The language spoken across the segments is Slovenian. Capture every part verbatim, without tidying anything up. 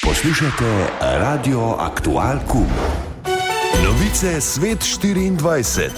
Poslušate Radio Aktual Q. Novice Svet štiriindvajset.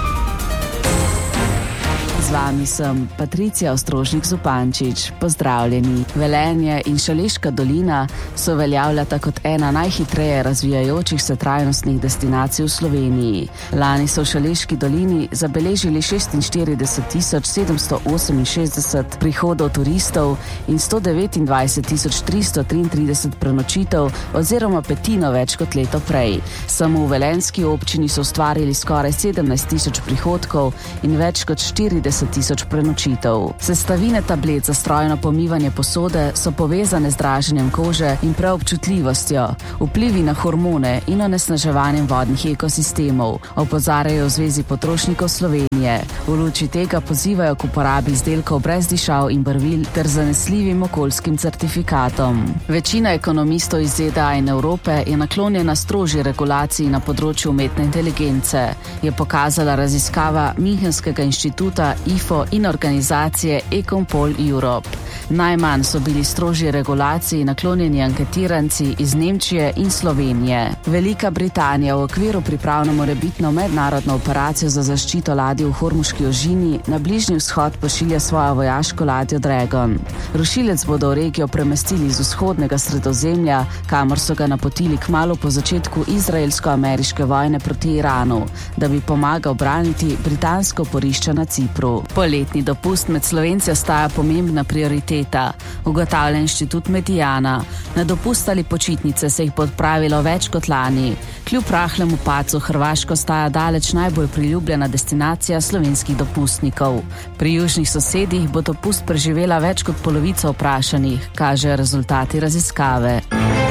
Z vami sem Patricija Ostrožnik-Zupančič. Pozdravljeni. Velenje in Šaleška dolina so veljavljata kot ena najhitreje razvijajočih se trajnostnih destinacij v Sloveniji. Lani so v Šaleški dolini zabeležili šestinštirideset tisoč sedemsto oseminšestdeset prihodov turistov in sto devetindvajset tisoč tristo triintrideset prenočitev oziroma petino več kot leto prej. Samo v velenjski občini so ustvarili skoraj sedemnajst tisoč prihodkov in več kot štirideset tisoč prenočitev. Sestavine tablet za strojno pomivanje posode so povezane z draženjem kože in preobčutljivostjo, vplivi na hormone in onesnaževanjem vodnih ekosistemov, opozarjajo v Zvezi potrošnikov Slovenije. V luči tega pozivajo k uporabi izdelkov brez dišav in barvil ter zanesljivim okoljskim certifikatom. Večina ekonomistov iz Z D A in Evrope je naklonjena strožji regulaciji na področju umetne inteligence, je pokazala raziskava Münchenskega inštituta I F O in organizacije Ecompol Europe. Najmanj so bili strožji regulaciji naklonjeni anketiranci iz Nemčije in Slovenije. Velika Britanija v okviru priprav na morebitno mednarodno operacijo za zaščito ladij v Hormuški ožini na Bližnji vzhod pošilja svojo vojaško ladjo Dragon. Rušilec bodo v regijo premestili iz vzhodnega Sredozemlja, kamor so ga napotili kmalu po začetku izraelsko-ameriške vojne proti Iranu, da bi pomagal braniti britansko oporišče na Cipru. Poletni dopust med Slovenci ostaja pomembna prioriteta, ugotavlja inštitut Mediana. Na dopust ali počitnice se jih bo odpravilo več kot lani. Kljub rahlemu padcu Hrvaška ostaja daleč najbolj priljubljena destinacija slovenskih dopustnikov. Pri južnih sosedih bo dopust preživela več kot polovica vprašanih, kažejo rezultati raziskave.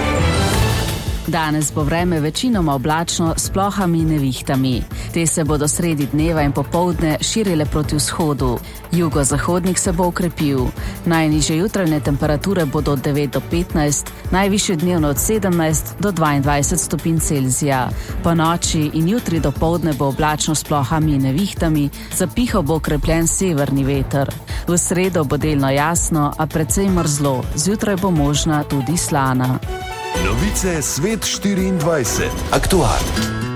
Danes bo vreme večinoma oblačno s plohami in nevihtami. Te se bodo sredi dneva in popoldne širile proti vzhodu. Jugozahodnik se bo okrepil. Najnižje jutranje temperature bodo od devet do petnajst, najvišje dnevno od sedemnajst do dvaindvajset stopinj Celzija. Po noči in jutri dopoldne bo oblačno s plohami in nevihtami, zapihal bo okrepljen severni veter. V sredo bo delno jasno, a precej mrzlo. Zjutraj bo možna tudi slana. Novice Svet štiriindvajset. Aktual.